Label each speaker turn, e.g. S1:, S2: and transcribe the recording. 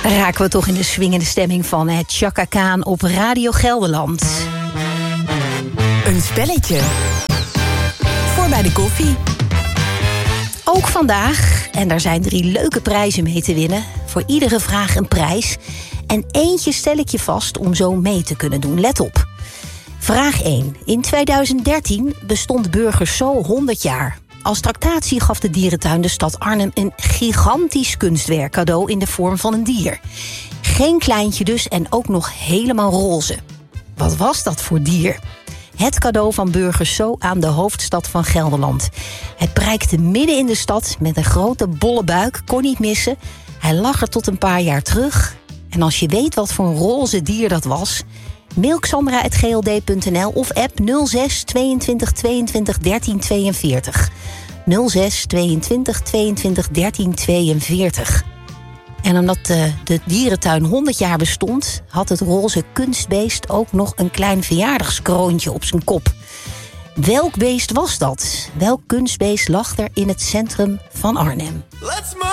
S1: Raken we toch in de swingende stemming van het Chaka Khan op Radio Gelderland.
S2: Een spelletje. Voor bij de koffie.
S1: Ook vandaag, en daar zijn 3 leuke prijzen mee te winnen. Voor iedere vraag een prijs. En eentje stel ik je vast om zo mee te kunnen doen. Let op. Vraag 1. In 2013 bestond Burgers Zoo 100 jaar. Als tractatie gaf de dierentuin de stad Arnhem een gigantisch kunstwerk cadeau in de vorm van een dier. Geen kleintje dus en ook nog helemaal roze. Wat was dat voor dier? Het cadeau van Burgers Zoo aan de hoofdstad van Gelderland. Hij prijkte midden in de stad met een grote bolle buik, kon niet missen. Hij lag er tot een paar jaar terug. En als je weet wat voor een roze dier dat was, mail Xandra@gld.nl of app 06 22 22 13 42. 06 22 22 13 42. En omdat de dierentuin 100 jaar bestond, had het roze kunstbeest ook nog een klein verjaardagskroontje op zijn kop. Welk beest was dat? Welk kunstbeest lag er in het centrum van Arnhem?